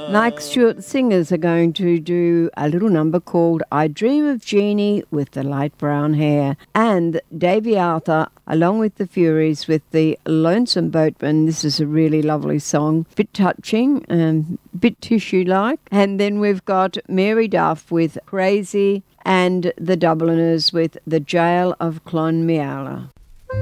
Mike Stewart Singers are going to do a little number called I Dream of Jeannie with the light brown hair, and Davy Arthur along with the Furies with the Lonesome Boatman. This is a really lovely song, bit touching and bit tissue-like. And then we've got Mary Duff with Crazy and the Dubliners with The Jail of Clonmeala.